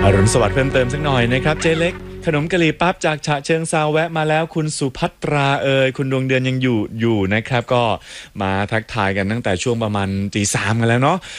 อรุณสวัสดิ์เพิ่มเติมสักหน่อยนะครับเจ๊เล็กขนมกะหรี่ปั๊บจากฉะเชิงเซาแวะมาแล้วคุณสุภัตราคุณดวงเดือนยังอยู่นะครับก็มาทักทายกันตั้งแต่ช่วงประมาณตี 3กันแล้วเนาะ